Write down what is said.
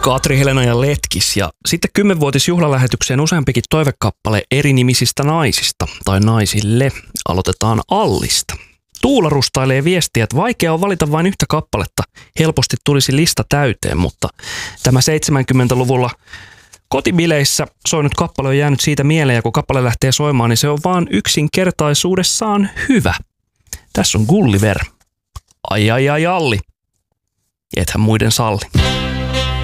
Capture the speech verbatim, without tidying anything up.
Katri, Helena ja Letkis ja sitten kymmenvuotisjuhlalähetykseen useampikin toivekappale erinimisistä naisista tai naisille. Aloitetaan Allista. Tuula rustailee viestiä, että vaikea on valita vain yhtä kappaletta. Helposti tulisi lista täyteen, mutta tämä seitsemänkymmentäluvulla kotibileissä soinut kappale on jäänyt siitä mieleen, ja kun kappale lähtee soimaan, niin se on vaan yksinkertaisuudessaan hyvä. Tässä on Gulliver. Ai ai ai Alli. Ethän muiden salli.